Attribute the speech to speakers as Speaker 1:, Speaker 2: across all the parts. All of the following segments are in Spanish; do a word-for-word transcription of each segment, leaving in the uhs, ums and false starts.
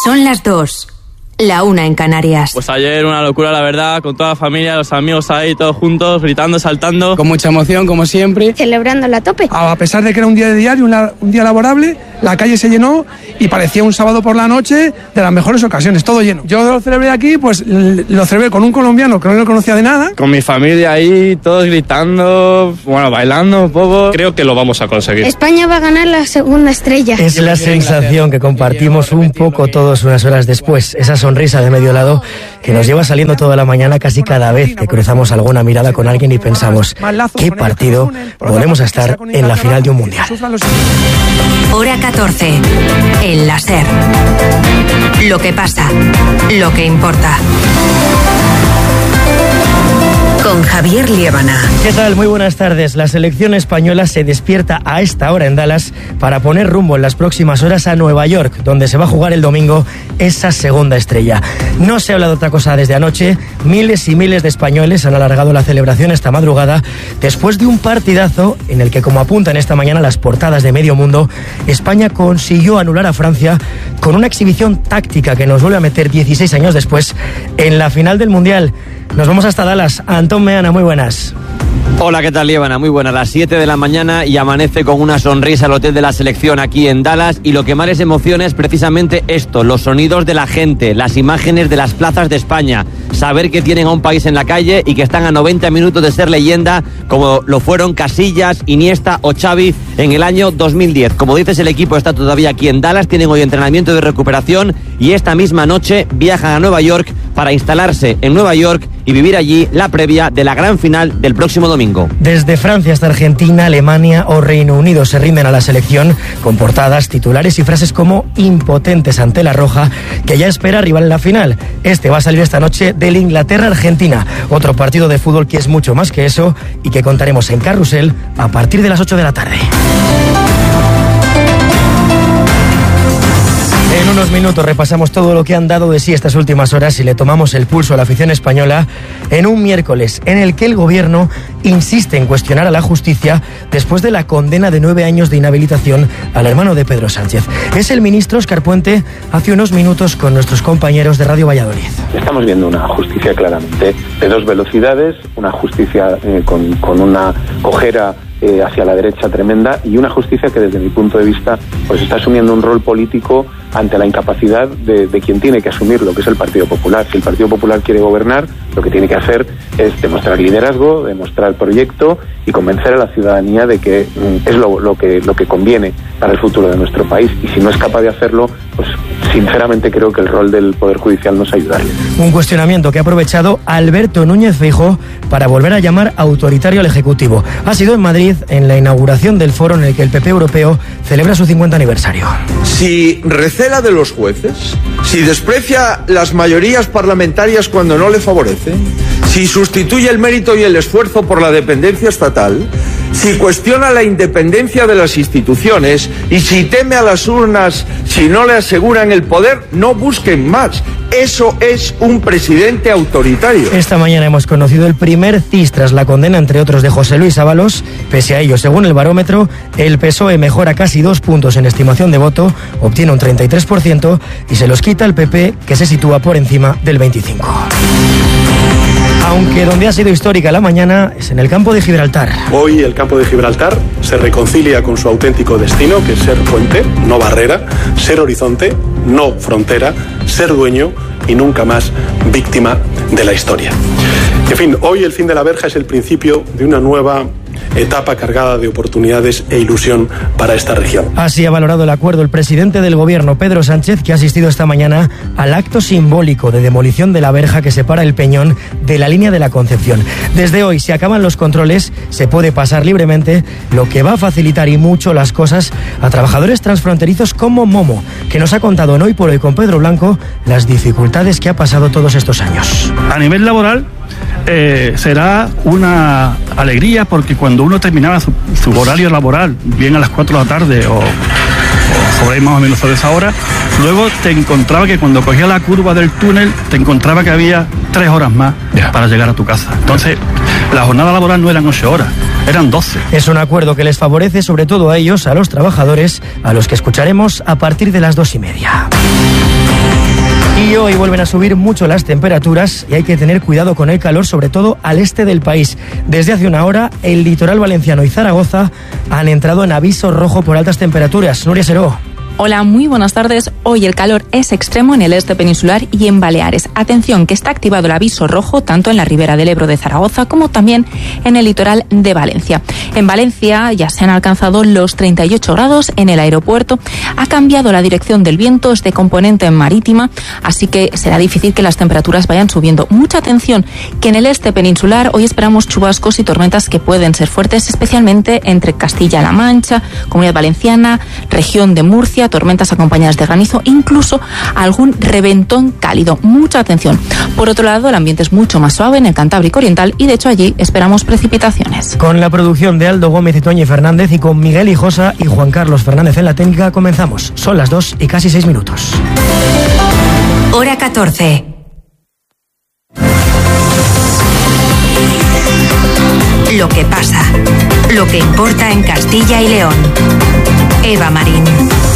Speaker 1: Son las dos. La una en Canarias.
Speaker 2: Pues ayer una locura, la verdad, con toda la familia, los amigos ahí, todos juntos, gritando, saltando.
Speaker 3: Con mucha emoción, como siempre.
Speaker 4: Celebrando a tope.
Speaker 5: A pesar de que era un día de diario, un día laborable, la calle se llenó y parecía un sábado por la noche de las mejores ocasiones, todo lleno. Yo lo celebré aquí, pues lo celebré con un colombiano que no lo conocía de nada.
Speaker 2: Con mi familia ahí, todos gritando, bueno, bailando un poco.
Speaker 6: Creo que lo vamos a conseguir.
Speaker 4: España va a ganar la segunda estrella.
Speaker 7: Es la sensación que compartimos un poco todos unas horas después. Esa sonrisa de medio lado que nos lleva saliendo toda la mañana casi cada vez que cruzamos alguna mirada con alguien y pensamos, ¿qué partido volvemos a estar en la final de un mundial?
Speaker 1: Hora catorce. El láser. Lo que pasa. Lo que importa. Con Javier Liébana.
Speaker 7: ¿Qué tal? Muy buenas tardes. La selección española se despierta a esta hora en Dallas para poner rumbo en las próximas horas a Nueva York, donde se va a jugar el domingo esa segunda estrella. No se habla de otra cosa desde anoche. Miles y miles de españoles han alargado la celebración esta madrugada después de un partidazo en el que, como apuntan esta mañana las portadas de medio mundo, España consiguió anular a Francia con una exhibición táctica que nos vuelve a meter dieciséis años después en la final del Mundial. Nos vamos hasta Dallas. Antón Meana, muy buenas.
Speaker 8: Hola, ¿qué tal, Liébana? Muy buena. A las siete de la mañana y amanece con una sonrisa el hotel de la selección aquí en Dallas, y lo que más les emociona es precisamente esto, los sonidos de la gente, las imágenes de las plazas de España, saber que tienen a un país en la calle y que están a noventa minutos de ser leyenda, como lo fueron Casillas, Iniesta o Xavi en el año dos mil diez. Como dices, el equipo está todavía aquí en Dallas, tienen hoy entrenamiento de recuperación y esta misma noche viajan a Nueva York para instalarse en Nueva York y vivir allí la previa de la gran final del próximo domingo.
Speaker 7: Desde Francia hasta Argentina, Alemania o Reino Unido se rinden a la selección con portadas, titulares y frases como impotentes ante la roja, que ya espera rival en la final. Este va a salir esta noche del Inglaterra-Argentina, otro partido de fútbol que es mucho más que eso y que contaremos en Carrusel a partir de las ocho de la tarde. En unos minutos repasamos todo lo que han dado de sí estas últimas horas y le tomamos el pulso a la afición española en un miércoles en el que el gobierno insiste en cuestionar a la justicia después de la condena de nueve años de inhabilitación al hermano de Pedro Sánchez. Es el ministro Óscar Puente hace unos minutos con nuestros compañeros de Radio Valladolid.
Speaker 9: Estamos viendo una justicia claramente de dos velocidades, una justicia eh, con, con una cojera eh, hacia la derecha tremenda, y una justicia que desde mi punto de vista pues está asumiendo un rol político ante la incapacidad de, de quien tiene que asumirlo, que es el Partido Popular. Si el Partido Popular quiere gobernar, lo que tiene que hacer es demostrar liderazgo, demostrar proyecto y convencer a la ciudadanía de que mm, es lo, lo que lo que conviene para el futuro de nuestro país. Y si no es capaz de hacerlo, pues sinceramente creo que el rol del Poder Judicial no es ayudarle.
Speaker 7: Un cuestionamiento que ha aprovechado Alberto Núñez Feijóo para volver a llamar autoritario al Ejecutivo. Ha sido en Madrid, en la inauguración del foro en el que el P P europeo celebra su cincuenta aniversario.
Speaker 10: Si recela de los jueces, si desprecia las mayorías parlamentarias cuando no le favorecen, si sustituye el mérito y el esfuerzo por la dependencia estatal, si cuestiona la independencia de las instituciones y si teme a las urnas si no le aseguran el poder, no busquen más. Eso es un presidente autoritario.
Speaker 7: Esta mañana hemos conocido el primer C I S tras la condena, entre otros, de José Luis Ábalos. Pese a ello, según el barómetro, el P S O E mejora casi dos puntos en estimación de voto, obtiene un treinta y tres por ciento y se los quita el P P, que se sitúa por encima del veinticinco por ciento. Aunque donde ha sido histórica la mañana es en el campo de Gibraltar.
Speaker 6: Hoy el campo de Gibraltar se reconcilia con su auténtico destino, que es ser puente, no barrera, ser horizonte, no frontera, ser dueño y nunca más víctima de la historia. En fin, hoy el fin de la verja es el principio de una nueva etapa cargada de oportunidades e ilusión para esta región.
Speaker 7: Así ha valorado el acuerdo el presidente del gobierno, Pedro Sánchez, que ha asistido esta mañana al acto simbólico de demolición de la verja que separa el Peñón de la línea de la Concepción. Desde hoy, si acaban los controles, se puede pasar libremente, lo que va a facilitar y mucho las cosas a trabajadores transfronterizos como Momo, que nos ha contado en Hoy por Hoy con Pedro Blanco las dificultades que ha pasado todos estos años.
Speaker 11: A nivel laboral, eh, será una alegría, porque cuando uno terminaba su, su horario laboral, bien a las cuatro de la tarde o, o sobre ahí más o menos sobre esa hora, luego te encontraba que cuando cogía la curva del túnel, te encontraba que había tres horas más yeah. para llegar a tu casa. Entonces, la jornada laboral no eran ocho horas, eran doce.
Speaker 7: Es un acuerdo que les favorece sobre todo a ellos, a los trabajadores, a los que escucharemos a partir de las dos y media. Y hoy vuelven a subir mucho las temperaturas y hay que tener cuidado con el calor, sobre todo al este del país. Desde hace una hora, el litoral valenciano y Zaragoza han entrado en aviso rojo por altas temperaturas. Nuria Seró.
Speaker 3: Hola, muy buenas tardes. Hoy el calor es extremo en el este peninsular y en Baleares. Atención, que está activado el aviso rojo tanto en la ribera del Ebro de Zaragoza como también en el litoral de Valencia. En Valencia ya se han alcanzado los treinta y ocho grados en el aeropuerto. Ha cambiado la dirección del viento, es de componente marítima, así que será difícil que las temperaturas vayan subiendo. Mucha atención, que en el este peninsular hoy esperamos chubascos y tormentas que pueden ser fuertes, especialmente entre Castilla-La Mancha, Comunidad Valenciana, región de Murcia, tormentas acompañadas de granizo, incluso algún reventón cálido. Mucha atención. Por otro lado, el ambiente es mucho más suave en el Cantábrico Oriental y de hecho allí esperamos precipitaciones.
Speaker 7: Con la producción de Aldo Gómez y Toñi Fernández y con Miguel Hijosa y Juan Carlos Fernández en la técnica comenzamos. Son las dos y casi seis minutos.
Speaker 1: Hora catorce. Lo que pasa, lo que importa en Castilla y León. Eva Marín.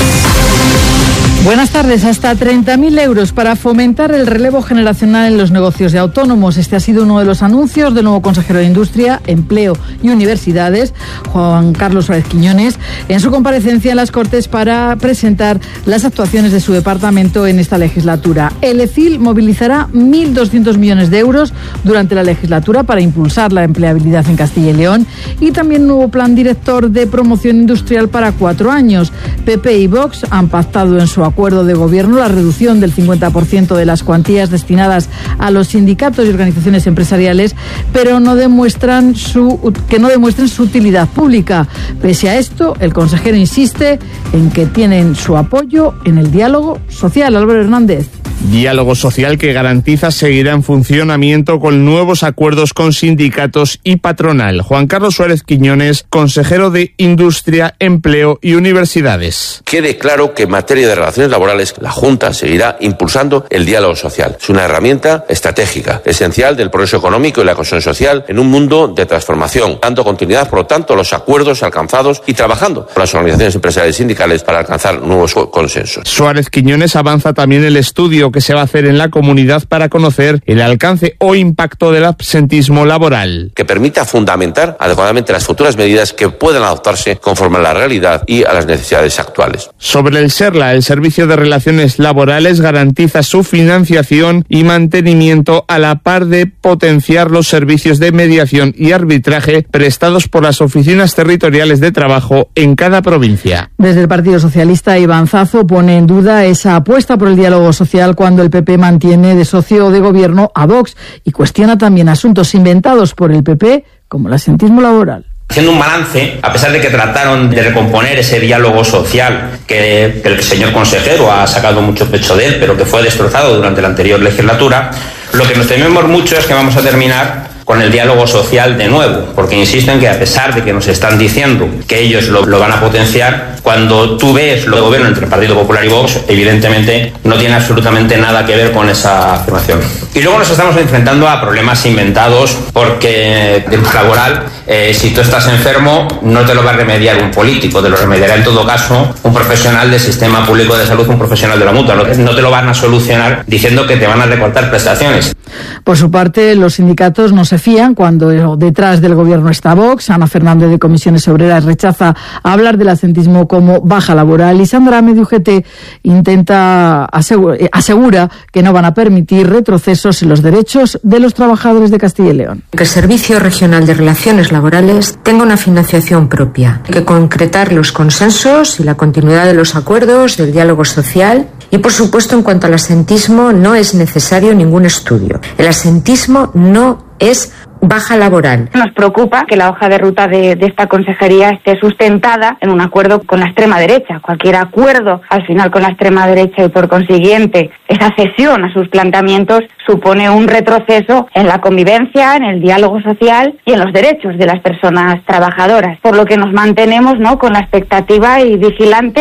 Speaker 12: Buenas tardes. Hasta treinta mil euros para fomentar el relevo generacional en los negocios de autónomos. Este ha sido uno de los anuncios del nuevo consejero de Industria, Empleo y Universidades, Juan Carlos Suárez Quiñones, en su comparecencia en las Cortes para presentar las actuaciones de su departamento en esta legislatura. El E C I L movilizará mil doscientos millones de euros durante la legislatura para impulsar la empleabilidad en Castilla y León y también un nuevo plan director de promoción industrial para cuatro años. P P y Vox han pactado en su acuerdo de gobierno la reducción del cincuenta por ciento de las cuantías destinadas a los sindicatos y organizaciones empresariales, pero no demuestran su, que no demuestren su utilidad pública. Pese a esto, el consejero insiste en que tienen su apoyo en el diálogo social. Álvaro Hernández.
Speaker 13: Diálogo social que garantiza seguirá en funcionamiento con nuevos acuerdos con sindicatos y patronal. Juan Carlos Suárez Quiñones, consejero de Industria, Empleo y Universidades.
Speaker 14: Quede claro que en materia de relaciones laborales la Junta seguirá impulsando el diálogo social. Es una herramienta estratégica, esencial del progreso económico y la cohesión social en un mundo de transformación, dando continuidad, por lo tanto, a los acuerdos alcanzados y trabajando con las organizaciones empresariales y sindicales para alcanzar nuevos consensos.
Speaker 13: Suárez Quiñones avanza también el estudio que se va a hacer en la comunidad para conocer el alcance o impacto del absentismo laboral,
Speaker 14: que permita fundamentar adecuadamente las futuras medidas que puedan adoptarse conforme a la realidad y a las necesidades actuales.
Speaker 13: Sobre el SERLA, el Servicio de Relaciones Laborales garantiza su financiación y mantenimiento a la par de potenciar los servicios de mediación y arbitraje prestados por las oficinas territoriales de trabajo en cada provincia.
Speaker 12: Desde el Partido Socialista, Iván Zazo pone en duda esa apuesta por el diálogo social cuando el P P mantiene de socio de gobierno a Vox y cuestiona también asuntos inventados por el P P como el absentismo laboral.
Speaker 15: Haciendo un balance, a pesar de que trataron de recomponer ese diálogo social que, que el señor consejero ha sacado mucho pecho de él, pero que fue destrozado durante la anterior legislatura, lo que nos tememos mucho es que vamos a terminar con el diálogo social de nuevo, porque insisten que a pesar de que nos están diciendo que ellos lo, lo van a potenciar, cuando tú ves lo de gobierno entre el Partido Popular y Vox, evidentemente no tiene absolutamente nada que ver con esa afirmación. Y luego nos estamos enfrentando a problemas inventados, porque de laboral, eh, si tú estás enfermo, no te lo va a remediar un político, te lo remediará en todo caso un profesional del sistema público de salud, un profesional de la mutua. No, no te lo van a solucionar diciendo que te van a recortar prestaciones.
Speaker 12: Por su parte, los sindicatos no se fían cuando detrás del gobierno está Vox. Ana Fernández de Comisiones Obreras rechaza hablar del absentismo como baja laboral y Sandra Ame de U G T intenta asegura, asegura que no van a permitir retrocesos en los derechos de los trabajadores de Castilla y León.
Speaker 16: Que el Servicio Regional de Relaciones Laborales tenga una financiación propia, hay que concretar los consensos y la continuidad de los acuerdos, del diálogo social. Y, por supuesto, en cuanto al absentismo, no es necesario ningún estudio. El absentismo no es baja laboral.
Speaker 17: Nos preocupa que la hoja de ruta de, de esta consejería esté sustentada en un acuerdo con la extrema derecha. Cualquier acuerdo, al final, con la extrema derecha y, por consiguiente, esa cesión a sus planteamientos supone un retroceso en la convivencia, en el diálogo social y en los derechos de las personas trabajadoras. Por lo que nos mantenemos, ¿no?, con la expectativa y vigilantes.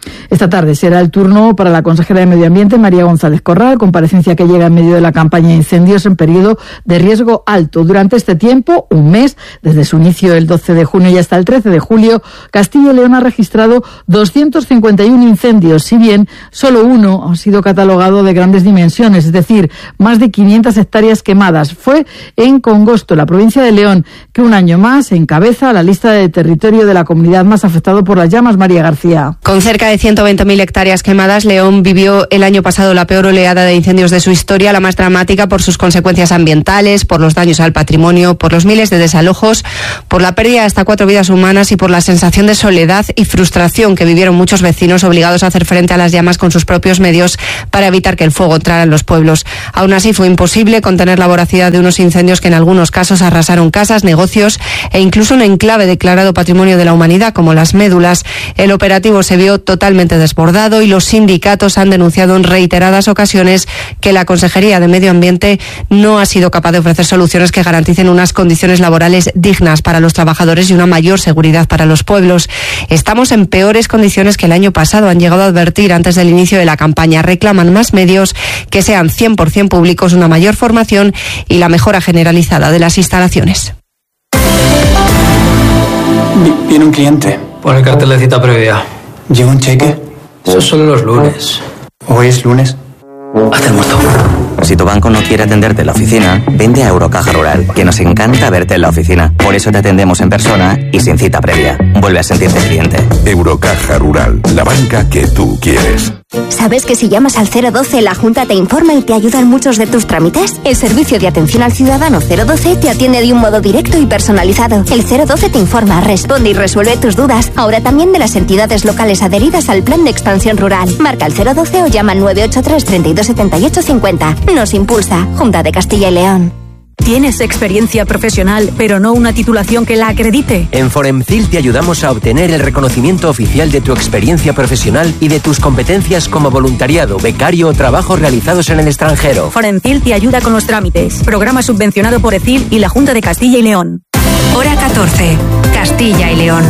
Speaker 12: Esta tarde será el turno para la consejera de Medio Ambiente, María González Corral, comparecencia que llega en medio de la campaña de incendios en periodo de riesgo alto. Durante este tiempo, un mes, desde su inicio el doce de junio y hasta el trece de julio, Castilla y León ha registrado doscientos cincuenta y uno incendios, si bien solo uno ha sido catalogado de grandes dimensiones, es decir, más de quinientas hectáreas quemadas. Fue en Congosto, la provincia de León, que un año más encabeza la lista de territorio de la comunidad más afectado por las llamas. María García.
Speaker 18: Con cerca de ciento veinte mil hectáreas quemadas, León vivió el año pasado la peor oleada de incendios de su historia, la más dramática por sus consecuencias ambientales, por los daños al patrimonio, por los miles de desalojos, por la pérdida de hasta cuatro vidas humanas y por la sensación de soledad y frustración que vivieron muchos vecinos obligados a hacer frente a las llamas con sus propios medios para evitar que el fuego entrara en los pueblos. Aún así, fue imposible contener la voracidad de unos incendios que en algunos casos arrasaron casas, negocios e incluso un enclave declarado Patrimonio de la Humanidad como Las Médulas. El operativo se vio totalmente desbordado y los sindicatos han denunciado en reiteradas ocasiones que la Consejería de Medio Ambiente no ha sido capaz de ofrecer soluciones que garanticen unas condiciones laborales dignas para los trabajadores y una mayor seguridad para los pueblos. Estamos en peores condiciones que el año pasado, han llegado a advertir antes del inicio de la campaña. Reclaman más medios que sean cien por ciento públicos, una mayor formación y la mejora generalizada de las instalaciones.
Speaker 19: Viene un cliente.
Speaker 20: Pon el cartel de cita previa.
Speaker 19: ¿Llega un cheque?
Speaker 20: Eso solo los lunes.
Speaker 19: ¿Hoy es lunes?
Speaker 20: Haz el muerto.
Speaker 21: Si tu banco no quiere atenderte en la oficina, vende a Eurocaja Rural, que nos encanta verte en la oficina. Por eso te atendemos en persona y sin cita previa. Vuelve a sentirte cliente.
Speaker 22: Eurocaja Rural, la banca que tú quieres.
Speaker 23: ¿Sabes que si llamas al cero doce la Junta te informa y te ayuda en muchos de tus trámites? El servicio de atención al ciudadano cero doce te atiende de un modo directo y personalizado. El cero doce te informa, responde y resuelve tus dudas. Ahora también de las entidades locales adheridas al Plan de Expansión Rural. Marca el cero doce o llama al nueve ocho tres, treinta y dos, setenta y ocho, cincuenta. Nos impulsa Junta de Castilla y León.
Speaker 24: ¿Tienes experiencia profesional, pero no una titulación que la acredite?
Speaker 25: En Foremcil te ayudamos a obtener el reconocimiento oficial de tu experiencia profesional y de tus competencias como voluntariado, becario o trabajos realizados en el extranjero.
Speaker 24: Foremcil te ayuda con los trámites. Programa subvencionado por ECIL y la Junta de Castilla y León.
Speaker 1: Hora catorce. Castilla y León.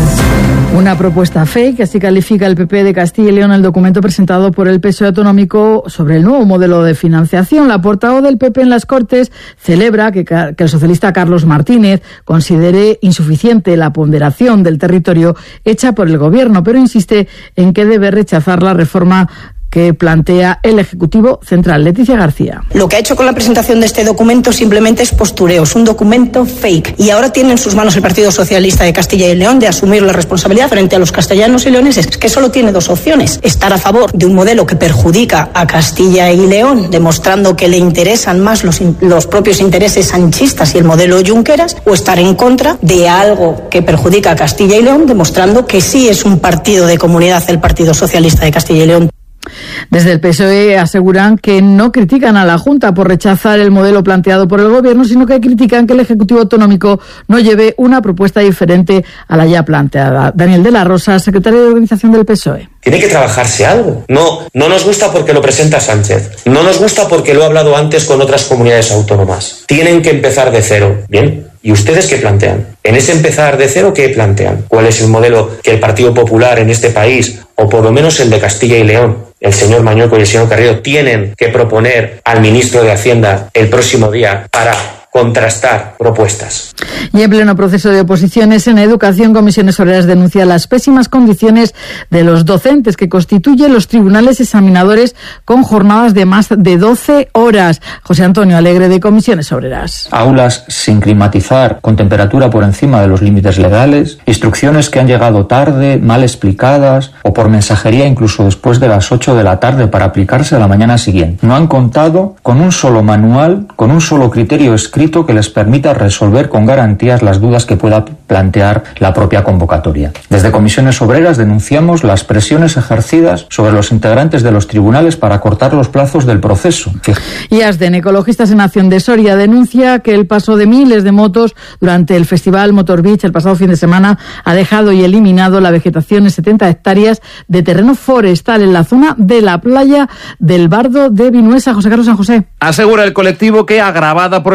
Speaker 12: Una propuesta fake, así califica el P P de Castilla y León el documento presentado por el P S O E autonómico sobre el nuevo modelo de financiación. La portavoz del P P en las Cortes celebra que, que el socialista Carlos Martínez considere insuficiente la ponderación del territorio hecha por el Gobierno, pero insiste en que debe rechazar la reforma que plantea el Ejecutivo Central. Leticia García.
Speaker 26: Lo que ha hecho con la presentación de este documento simplemente es postureo, es un documento fake. Y ahora tiene en sus manos el Partido Socialista de Castilla y León de asumir la responsabilidad frente a los castellanos y leoneses. Es que solo tiene dos opciones: estar a favor de un modelo que perjudica a Castilla y León, demostrando que le interesan más los, los propios intereses sanchistas y el modelo Junqueras, o estar en contra de algo que perjudica a Castilla y León, demostrando que sí es un partido de comunidad el Partido Socialista de Castilla y León.
Speaker 12: Desde el P S O E aseguran que no critican a la Junta por rechazar el modelo planteado por el Gobierno, sino que critican que el Ejecutivo Autonómico no lleve una propuesta diferente a la ya planteada. Daniel de la Rosa, secretario de Organización del P S O E.
Speaker 27: Tiene que trabajarse algo. No, no nos gusta porque lo presenta Sánchez. No nos gusta porque lo ha hablado antes con otras comunidades autónomas. Tienen que empezar de cero. ¿Bien? ¿Y ustedes qué plantean? En ese empezar de cero, ¿qué plantean? ¿Cuál es el modelo que el Partido Popular en este país, o por lo menos el de Castilla y León, el señor Mañueco y el señor Carrillo, tienen que proponer al ministro de Hacienda el próximo día para contrastar propuestas?
Speaker 12: Y en pleno proceso de oposiciones en educación, Comisiones Obreras denuncia las pésimas condiciones de los docentes que constituyen los tribunales examinadores con jornadas de más de doce horas. José Antonio Alegre, de Comisiones Obreras.
Speaker 28: Aulas sin climatizar, con temperatura por encima de los límites legales, instrucciones que han llegado tarde, mal explicadas o por mensajería incluso después de las ocho de la tarde para aplicarse a la mañana siguiente. No han contado con un solo manual, con un solo criterio escrito que les permita resolver con garantías las dudas que pueda plantear la propia convocatoria. Desde Comisiones Obreras denunciamos las presiones ejercidas sobre los integrantes de los tribunales para acortar los plazos del proceso.
Speaker 12: Y ASDEN, Ecologistas en Acción de Soria, denuncia que el paso de miles de motos durante el Festival Motor Beach el pasado fin de semana ha dejado y eliminado la vegetación en setenta hectáreas de terreno forestal en la zona de la playa del Bardo de Vinuesa. José Carlos San José.
Speaker 29: Asegura el colectivo que, agravada por el efecto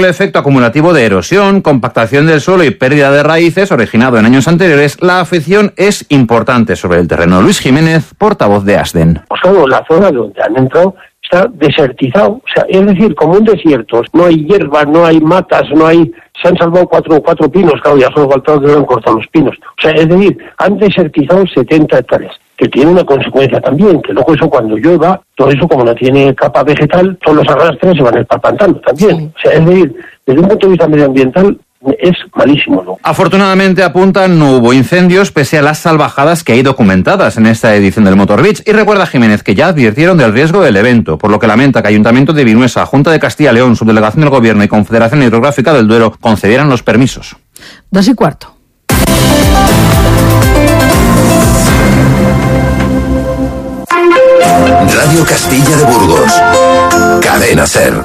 Speaker 2: acumulativo de erosión, compactación del suelo y pérdida de raíces originado en años anteriores, la afección es importante sobre el terreno. Luis Jiménez, portavoz de ASDEN.
Speaker 4: Pues claro, la zona donde han entrado está desertizado, o sea, es decir, como un desierto, no hay hierbas, no hay matas, no hay... Se han salvado cuatro cuatro pinos, claro, ya solo faltaba que hubieran cortado los pinos. O sea, es decir, han desertizado setenta hectáreas, que tiene una consecuencia también, que luego eso cuando llueva, todo eso como no tiene capa vegetal, todos los arrastres se van espalpantando también. Sí. O sea, es decir, desde un punto de vista medioambiental, es malísimo, ¿no?
Speaker 2: Afortunadamente, apuntan, no hubo incendios pese a las salvajadas que hay documentadas en esta edición del Motor Beach. Y recuerda Jiménez que ya advirtieron del riesgo del evento, por lo que lamenta que Ayuntamiento de Vinuesa, Junta de Castilla y León, Subdelegación del Gobierno y Confederación Hidrográfica del Duero concedieran los permisos.
Speaker 12: Dos y cuarto.
Speaker 22: Radio Castilla de Burgos. Cadena SER.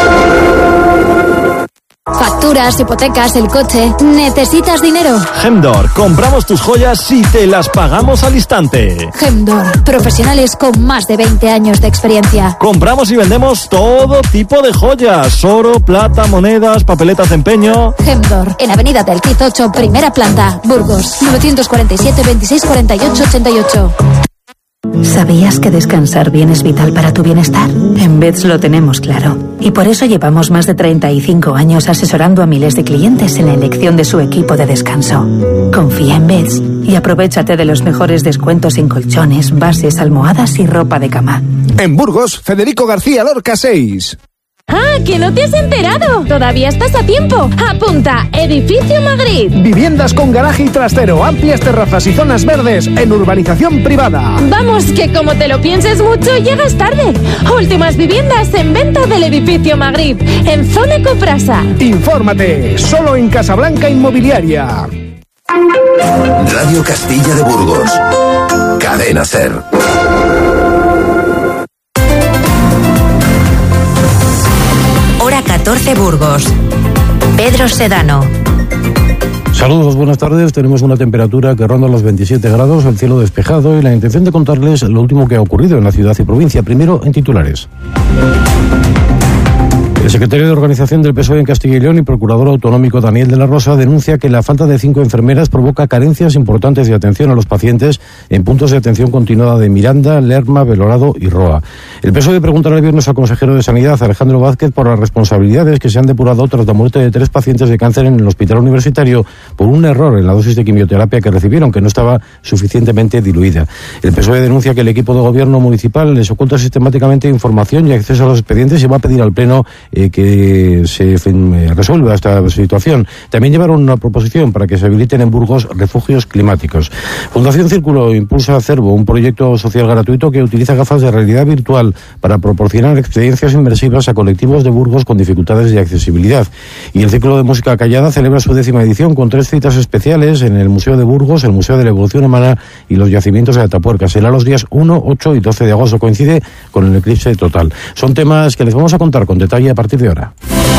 Speaker 5: Facturas, hipotecas, el coche. ¿Necesitas dinero?
Speaker 6: Gemdor, compramos tus joyas y te las pagamos al instante.
Speaker 5: Gemdor, profesionales con más de veinte años de experiencia.
Speaker 6: Compramos y vendemos todo tipo de joyas: oro, plata, monedas, papeletas de empeño.
Speaker 5: Gemdor, en Avenida del Quiz ocho, primera planta, Burgos, novecientos cuarenta y siete, veintiséis cuarenta y ocho, ochenta y ocho.
Speaker 1: ¿Sabías que descansar bien es vital para tu bienestar? En Beds lo tenemos claro. Y por eso llevamos más de treinta y cinco años asesorando a miles de clientes en la elección de su equipo de descanso. Confía en Beds y aprovéchate de los mejores descuentos en colchones, bases, almohadas y ropa de cama.
Speaker 8: En Burgos, Federico García Lorca seis.
Speaker 9: ¡Ah, que no te has enterado! Todavía estás a tiempo. Apunta, Edificio Magritte.
Speaker 8: Viviendas con garaje y trastero, amplias terrazas y zonas verdes en urbanización privada.
Speaker 9: Vamos, que como te lo pienses mucho, llegas tarde. Últimas viviendas en venta del Edificio Magritte, en Zona Coprasa.
Speaker 8: Infórmate, solo en Casablanca Inmobiliaria.
Speaker 22: Radio Castilla de Burgos. Cadena SER.
Speaker 1: Hora catorce Burgos. Pedro Sedano.
Speaker 10: Saludos, buenas tardes. Tenemos una temperatura que ronda los veintisiete grados, el cielo despejado y la intención de contarles lo último que ha ocurrido en la ciudad y provincia. Primero, en titulares. El secretario de Organización del P S O E en Castilla y León y procurador autonómico Daniel de la Rosa denuncia que la falta de cinco enfermeras provoca carencias importantes de atención a los pacientes en puntos de atención continuada de Miranda, Lerma, Belorado y Roa. El P S O E preguntará el viernes al consejero de Sanidad, Alejandro Vázquez, por las responsabilidades que se han depurado tras la muerte de tres pacientes de cáncer en el hospital universitario por un error en la dosis de quimioterapia que recibieron, que no estaba suficientemente diluida. El P S O E denuncia que el equipo de gobierno municipal les oculta sistemáticamente información y acceso a los expedientes y va a pedir al Pleno Eh, que se eh, resuelva esta situación. También llevaron una proposición para que se habiliten en Burgos refugios climáticos. Fundación Círculo impulsa Cervo, un proyecto social gratuito que utiliza gafas de realidad virtual para proporcionar experiencias inmersivas a colectivos de Burgos con dificultades de accesibilidad. Y el Ciclo de Música Callada celebra su décima edición con tres citas especiales en el Museo de Burgos, el Museo de la Evolución Humana y los Yacimientos de Atapuerca. Será los días uno, ocho y doce de agosto. Coincide con el eclipse total. Son temas que les vamos a contar con detalle a partir de ahora.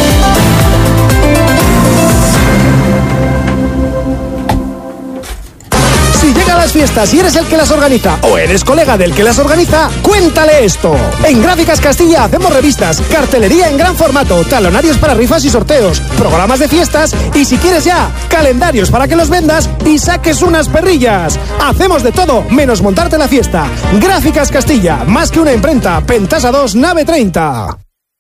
Speaker 8: Si llega a las fiestas y eres el que las organiza o eres colega del que las organiza, cuéntale esto. En Gráficas Castilla hacemos revistas, cartelería en gran formato, talonarios para rifas y sorteos, programas de fiestas y, si quieres ya, calendarios para que los vendas y saques unas perrillas. Hacemos de todo menos montarte la fiesta. Gráficas Castilla, más que una imprenta, Pentasa dos, nave treinta.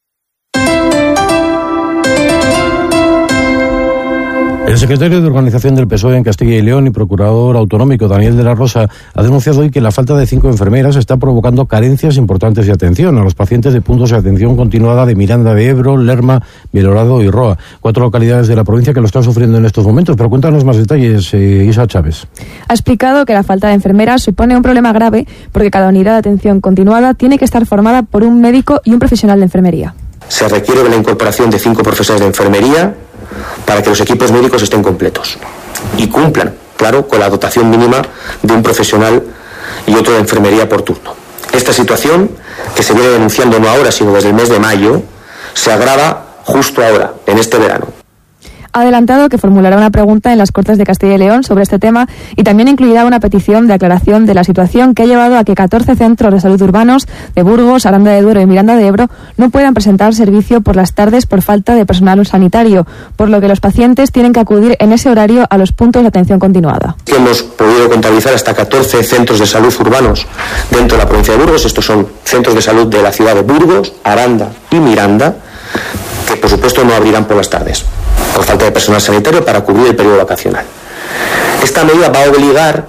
Speaker 10: El secretario de Organización del P S O E en Castilla y León y procurador autonómico Daniel de la Rosa ha denunciado hoy que la falta de cinco enfermeras está provocando carencias importantes de atención a los pacientes de puntos de atención continuada de Miranda de Ebro, Lerma, Belorado y Roa, cuatro localidades de la provincia que lo están sufriendo en estos momentos. Pero cuéntanos más detalles, eh, Isa Chávez.
Speaker 11: Ha explicado que la falta de enfermeras supone un problema grave porque cada unidad de atención continuada tiene que estar formada por un médico y un profesional de enfermería.
Speaker 29: Se requiere de la incorporación de cinco profesionales de enfermería para que los equipos médicos estén completos y cumplan, claro, con la dotación mínima de un profesional y otro de enfermería por turno. Esta situación, que se viene denunciando no ahora, sino desde el mes de mayo, se agrava justo ahora, en este verano.
Speaker 11: ha adelantado que formulará una pregunta en las Cortes de Castilla y León sobre este tema y también incluirá una petición de aclaración de la situación que ha llevado a que catorce centros de salud urbanos de Burgos, Aranda de Duero y Miranda de Ebro no puedan presentar servicio por las tardes por falta de personal sanitario, por lo que los pacientes tienen que acudir en ese horario a los puntos de atención continuada.
Speaker 29: Hemos podido contabilizar hasta catorce centros de salud urbanos dentro de la provincia de Burgos. Estos son centros de salud de la ciudad de Burgos, Aranda y Miranda, que por supuesto no abrirán por las tardes, por falta de personal sanitario para cubrir el periodo vacacional. Esta medida va a obligar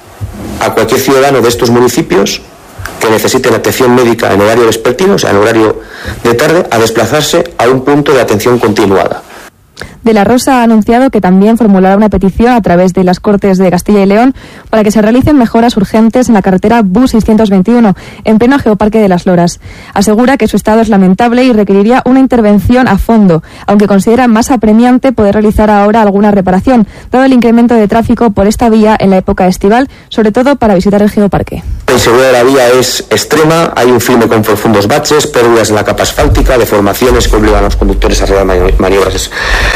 Speaker 29: a cualquier ciudadano de estos municipios que necesite atención médica en horario vespertino, o sea, en horario de tarde, a desplazarse a un punto de atención continuada.
Speaker 11: De la Rosa ha anunciado que también formulará una petición a través de las Cortes de Castilla y León para que se realicen mejoras urgentes en la carretera B U seiscientos veintiuno, en pleno Geoparque de las Loras. Asegura que su estado es lamentable y requeriría una intervención a fondo, aunque considera más apremiante poder realizar ahora alguna reparación, dado el incremento de tráfico por esta vía en la época estival, sobre todo para visitar el Geoparque.
Speaker 29: La inseguridad de la vía es extrema, hay un filme con profundos baches, pérdidas en la capa asfáltica, deformaciones que obligan a los conductores a realizar maniobras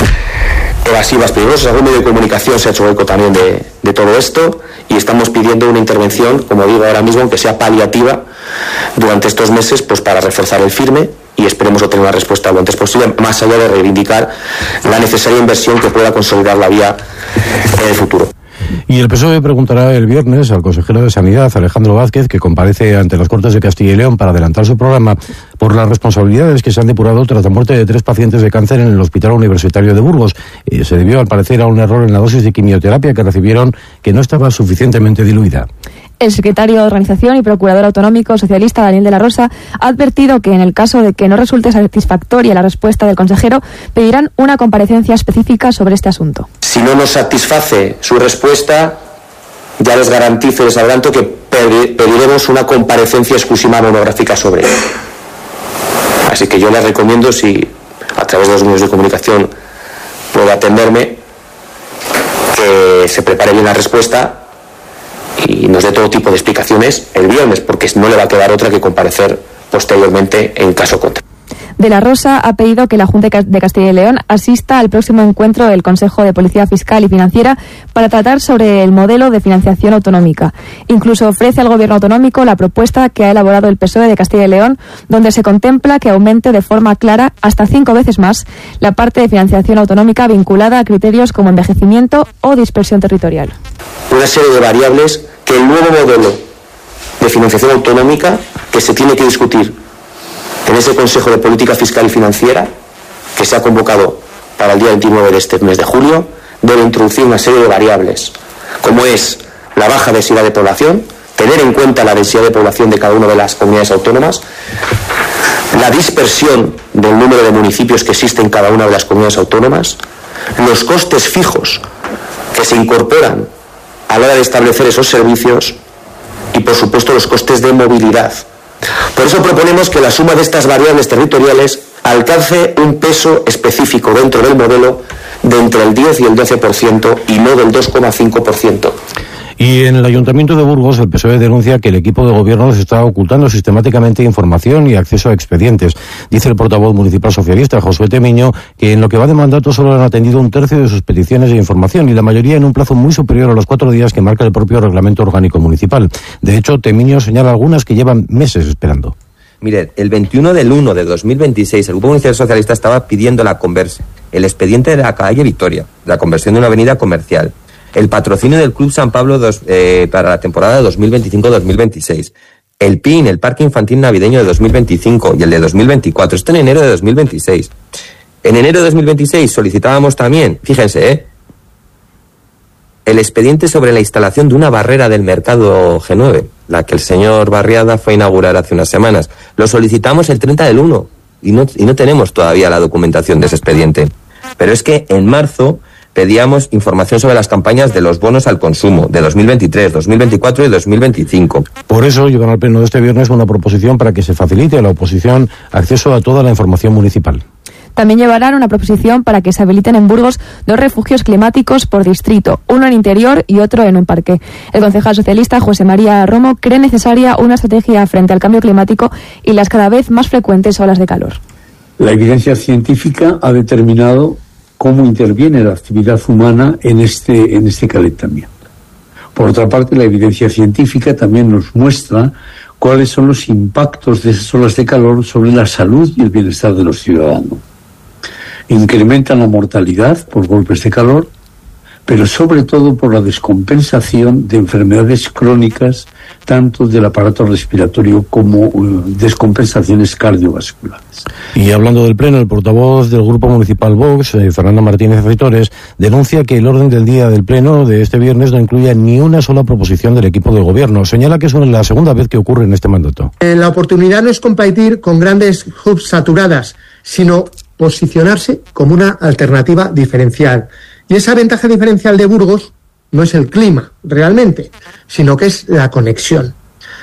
Speaker 29: evasivas peligrosas. Algún medio de comunicación se ha hecho eco también de, de todo esto y estamos pidiendo una intervención, como digo ahora mismo, aunque sea paliativa durante estos meses, pues para reforzar el firme, y esperemos obtener una respuesta lo antes posible, más allá de reivindicar la necesaria inversión que pueda consolidar la vía en el futuro.
Speaker 10: Y el P S O E preguntará el viernes al consejero de Sanidad, Alejandro Vázquez, que comparece ante las Cortes de Castilla y León para adelantar su programa, por las responsabilidades que se han depurado tras la muerte de tres pacientes de cáncer en el Hospital Universitario de Burgos. Eh, se debió, al parecer, a un error en la dosis de quimioterapia que recibieron, que no estaba suficientemente diluida.
Speaker 11: El secretario de Organización y procurador autonómico socialista Daniel de la Rosa ha advertido que en el caso de que no resulte satisfactoria la respuesta del consejero, pedirán una comparecencia específica sobre este asunto.
Speaker 29: Si no nos satisface su respuesta, ya les garantizo, les adelanto que pediremos una comparecencia exclusiva monográfica sobre ello. Así que yo les recomiendo, si a través de los medios de comunicación puede atenderme, que se prepare bien la respuesta y nos dé todo tipo de explicaciones el viernes, porque no le va a quedar otra que comparecer posteriormente en caso contrario.
Speaker 11: De la Rosa ha pedido que la Junta de Castilla y León asista al próximo encuentro del Consejo de Policía Fiscal y Financiera para tratar sobre el modelo de financiación autonómica. Incluso ofrece al Gobierno autonómico la propuesta que ha elaborado el P S O E de Castilla y León, donde se contempla que aumente de forma clara hasta cinco veces más la parte de financiación autonómica vinculada a criterios como envejecimiento o dispersión territorial.
Speaker 29: Una serie de variables que el nuevo modelo de financiación autonómica que se tiene que discutir en ese Consejo de Política Fiscal y Financiera, que se ha convocado para el día veintinueve de este mes de julio, debe introducir una serie de variables, como es la baja densidad de población, tener en cuenta la densidad de población de cada una de las comunidades autónomas, la dispersión del número de municipios que existe en cada una de las comunidades autónomas, los costes fijos que se incorporan a la hora de establecer esos servicios y, por supuesto, los costes de movilidad. Por eso proponemos que la suma de estas variables territoriales alcance un peso específico dentro del modelo de entre el diez y el doce por ciento y no del dos coma cinco por ciento.
Speaker 10: Y en el Ayuntamiento de Burgos, el P S O E denuncia que el equipo de gobierno les está ocultando sistemáticamente información y acceso a expedientes. Dice el portavoz municipal socialista, Josué Temiño, que en lo que va de mandato solo han atendido un tercio de sus peticiones de información y la mayoría en un plazo muy superior a los cuatro días que marca el propio reglamento orgánico municipal. De hecho, Temiño señala algunas que llevan meses esperando.
Speaker 3: Mire, el veintiuno del uno de dos mil veintiséis, el Grupo Municipal Socialista estaba pidiendo la converse, el expediente de la calle Victoria, la conversión de una avenida comercial, el patrocinio del Club San Pablo dos, eh, para la temporada de dos mil veinticinco dos mil veintiséis, el P I N, el Parque Infantil Navideño de dos mil veinticinco y el de dos mil veinticuatro. Esto en enero de dos mil veintiséis. En enero de dos mil veintiséis solicitábamos también, fíjense, ¿eh? el expediente sobre la instalación de una barrera del mercado G nueve, la que el señor Barriada fue a inaugurar hace unas semanas. Lo solicitamos el treinta del uno y no, y no tenemos todavía la documentación de ese expediente. Pero es que en marzo pedíamos información sobre las campañas de los bonos al consumo de dos mil veintitrés, dos mil veinticuatro y dos mil veinticinco.
Speaker 10: Por eso llevan al pleno de este viernes una proposición para que se facilite a la oposición acceso a toda la información municipal.
Speaker 11: También llevarán una proposición para que se habiliten en Burgos dos refugios climáticos por distrito, uno en interior y otro en un parque. El concejal socialista José María Romo cree necesaria una estrategia frente al cambio climático y las cada vez más frecuentes olas de calor.
Speaker 7: La evidencia científica ha determinado cómo interviene la actividad humana en este, en este calentamiento. Por otra parte, la evidencia científica también nos muestra cuáles son los impactos de esas olas de calor sobre la salud y el bienestar de los ciudadanos. Incrementan la mortalidad por golpes de calor, pero sobre todo por la descompensación de enfermedades crónicas, tanto del aparato respiratorio como uh, descompensaciones cardiovasculares.
Speaker 10: Y hablando del Pleno, el portavoz del Grupo Municipal Vox, eh, Fernando Martínez Aceitores, denuncia que el orden del día del Pleno de este viernes no incluye ni una sola proposición del equipo de gobierno. Señala que es la segunda vez que ocurre en este mandato.
Speaker 13: Eh, la oportunidad no es competir con grandes hubs saturadas, sino posicionarse como una alternativa diferencial. Y esa ventaja diferencial de Burgos no es el clima, realmente, sino que es la conexión.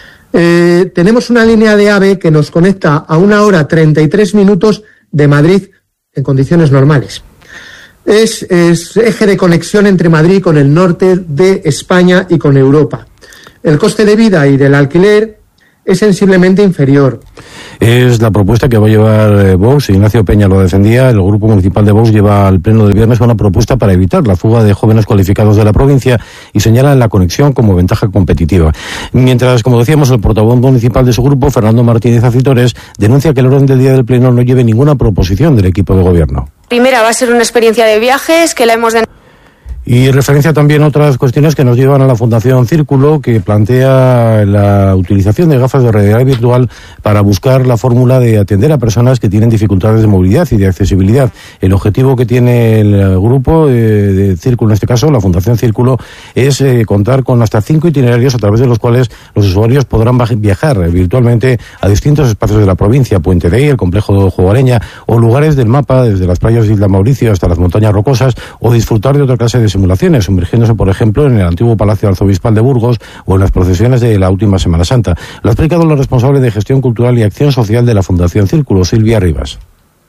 Speaker 13: Eh, tenemos una línea de AVE que nos conecta a una hora treinta y tres minutos de Madrid en condiciones normales. Es, es eje de conexión entre Madrid con el norte de España y con Europa. El coste de vida y del alquiler es sensiblemente inferior.
Speaker 10: Es la propuesta que va a llevar eh, Vox. Ignacio Peña lo defendía. El Grupo Municipal de Vox lleva al Pleno del viernes una propuesta para evitar la fuga de jóvenes cualificados de la provincia y señala la conexión como ventaja competitiva. Mientras, como decíamos, el portavoz municipal de su grupo, Fernando Martínez Aceitores, denuncia que el orden del día del Pleno no lleve ninguna proposición del equipo de gobierno.
Speaker 14: Primera va a ser una experiencia de viajes que la hemos de...
Speaker 10: Y referencia también a otras cuestiones que nos llevan a la Fundación Círculo, que plantea la utilización de gafas de realidad virtual para buscar la fórmula de atender a personas que tienen dificultades de movilidad y de accesibilidad. El objetivo que tiene el grupo de, de Círculo, en este caso la Fundación Círculo, es eh, contar con hasta cinco itinerarios a través de los cuales los usuarios podrán viajar virtualmente a distintos espacios de la provincia, Puente Dey, el complejo de Jugareña o lugares del mapa, desde las playas de Isla Mauricio hasta las montañas rocosas, o disfrutar de otra clase de simulaciones, sumergiéndose, por ejemplo, en el antiguo Palacio Arzobispal de Burgos o en las procesiones de la última Semana Santa. Lo ha explicado la responsable de Gestión Cultural y Acción Social de la Fundación Círculo, Silvia Rivas.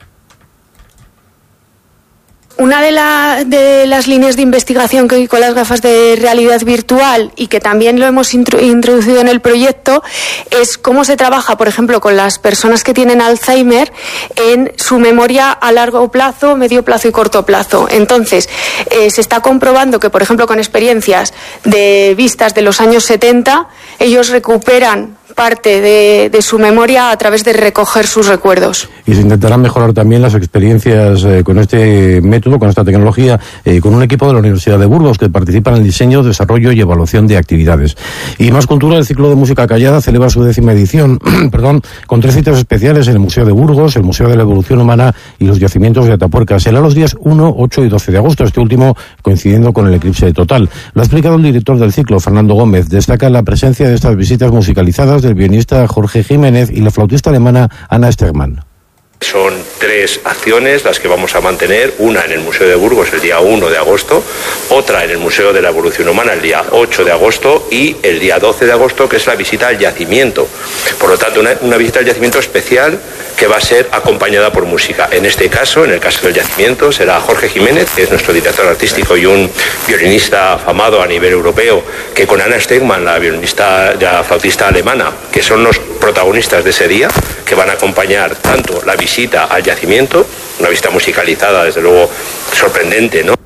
Speaker 14: Una de, la, de las líneas de investigación que hay con las gafas de realidad virtual y que también lo hemos intro, introducido en el proyecto es cómo se trabaja, por ejemplo, con las personas que tienen Alzheimer en su memoria a largo plazo, medio plazo y corto plazo. Entonces, eh, se está comprobando que, por ejemplo, con experiencias de vistas de los años setenta, ellos recuperan parte de, de su memoria a través de recoger sus recuerdos.
Speaker 10: Y se intentarán mejorar también las experiencias eh, con este método, con esta tecnología, eh, con un equipo de la Universidad de Burgos que participa en el diseño, desarrollo y evaluación de actividades. Y más cultura, el ciclo de música callada celebra su décima edición, perdón, con tres citas especiales en el Museo de Burgos, el Museo de la Evolución Humana y los yacimientos de Atapuerca. Será los días uno, ocho y doce de agosto, este último coincidiendo con el eclipse total. Lo ha explicado el director del ciclo, Fernando Gómez. Destaca la presencia de estas visitas musicalizadas del violinista Jorge Jiménez y la flautista alemana Anna Stegmann.
Speaker 15: Son tres acciones las que vamos a mantener, una en el Museo de Burgos el día uno de agosto, otra en el Museo de la Evolución Humana el día ocho de agosto y el día doce de agosto, que es la visita al yacimiento. Por lo tanto, una, una visita al yacimiento especial que va a ser acompañada por música. En este caso, en el caso del yacimiento, será Jorge Jiménez, que es nuestro director artístico y un violinista afamado a nivel europeo, que con Anna Stegmann, la violinista, la flautista alemana, que son los protagonistas de ese día, que van a acompañar tanto la visita al yacimiento, una visita musicalizada, desde luego sorprendente, ¿no?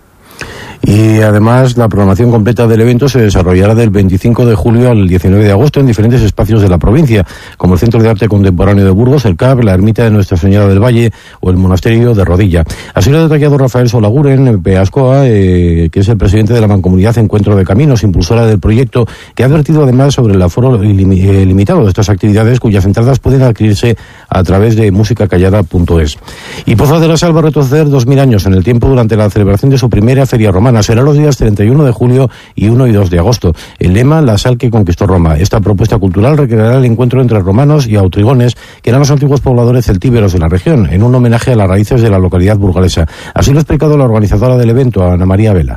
Speaker 10: Y además la programación completa del evento se desarrollará del veinticinco de julio al diecinueve de agosto en diferentes espacios de la provincia, como el Centro de Arte Contemporáneo de Burgos, el C A B, la Ermita de Nuestra Señora del Valle o el Monasterio de Rodilla. Así lo ha detallado Rafael Solaguren, Peascoa, eh, que es el presidente de la Mancomunidad Encuentro de Caminos, impulsora del proyecto, que ha advertido además sobre el aforo limitado de estas actividades, cuyas entradas pueden adquirirse a través de musicacallada punto es. Y Poza de la Sal va a retroceder dos mil años en el tiempo durante la celebración de su primera feria romana. Será los días treinta y uno de julio y uno y dos de agosto. El lema, la sal que conquistó Roma. Esta propuesta cultural recreará el encuentro entre romanos y autrigones, que eran los antiguos pobladores celtíberos de la región, en un homenaje a las raíces de la localidad burgalesa. Así lo ha explicado la organizadora del evento, Ana María Vela.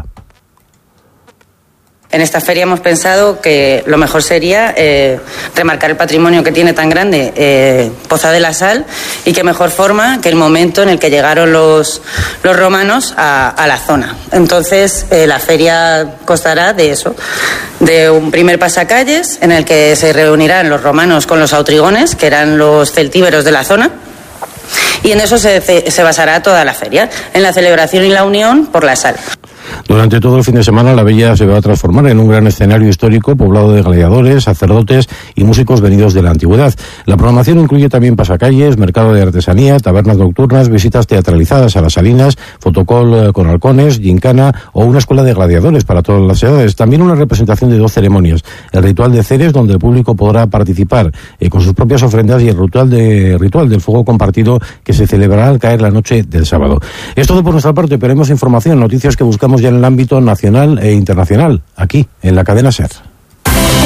Speaker 16: En esta feria hemos pensado que lo mejor sería eh, remarcar el patrimonio que tiene tan grande eh, Poza de la Sal, y qué mejor forma que el momento en el que llegaron los, los romanos a, a la zona. Entonces eh, la feria constará de eso, de un primer pasacalles en el que se reunirán los romanos con los autrigones, que eran los celtíberos de la zona, Y en eso se, se basará toda la feria, en la celebración y la unión por la sal.
Speaker 10: Durante todo el fin de semana la Bella se va a transformar en un gran escenario histórico poblado de gladiadores, sacerdotes y músicos venidos de la antigüedad. La programación incluye también pasacalles, mercado de artesanía, tabernas nocturnas, visitas teatralizadas a las salinas, fotocall con halcones, gincana o una escuela de gladiadores para todas las edades. También una representación de dos ceremonias, el ritual de Ceres, donde el público podrá participar eh, con sus propias ofrendas, y el ritual, de, ritual del fuego compartido, que se celebrará al caer la noche del sábado. Es todo por nuestra parte, pero hemos información, noticias que buscamos ya en el ámbito nacional e internacional, aquí, en la cadena SER.